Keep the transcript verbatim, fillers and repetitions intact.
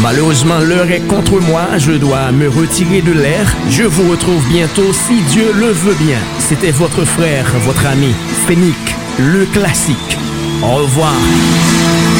Malheureusement, l'heure est contre moi, je dois me retirer de l'air. Je vous retrouve bientôt si Dieu le veut bien. C'était votre frère, votre ami, Phénique, le classique. Au revoir.